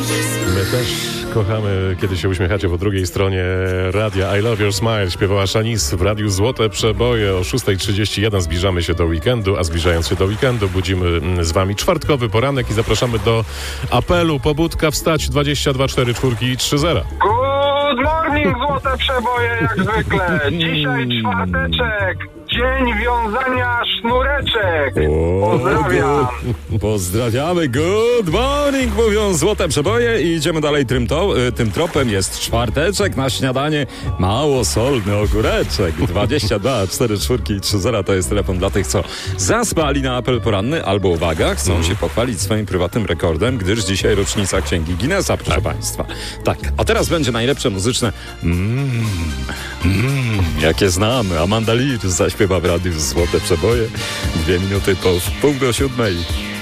My też kochamy, kiedy się uśmiechacie po drugiej stronie radia. I Love Your Smile śpiewała Shanice w radiu Złote Przeboje. O 6:31 zbliżamy się do weekendu, a zbliżając się do weekendu budzimy z wami czwartkowy poranek i zapraszamy do apelu. Pobudka wstać 22 4 4 i 3-0. Good morning, Złote Przeboje, jak zwykle. Dzisiaj czwarteczek, dzień wiązania sznureczek. Pozdrawiam. Pozdrawiamy, good morning, mówią Złote Przeboje i idziemy dalej tym tropem. Jest czwarteczek na śniadanie, mało solny ogóreczek. 22 4 4 i 3-0 to jest telefon dla tych, co zaspali na apel poranny albo, uwaga, chcą się pochwalić swoim prywatnym rekordem, gdyż dzisiaj rocznica Księgi Guinnessa, proszę państwa. Tak, a teraz będzie najlepsze muzyczne jakie znamy. Amanda Lear zaśpiewa w radiu Złote Przeboje. 2 minuty po 6:30.